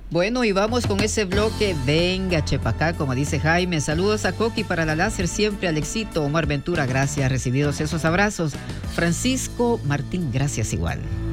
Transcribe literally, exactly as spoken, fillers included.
Bueno, y vamos con ese bloque. Venga, Chepacá, como dice Jaime. Saludos a Coqui para la láser, siempre Alexito. Omar Ventura, gracias. Recibidos esos abrazos. Francisco Martín, gracias igual.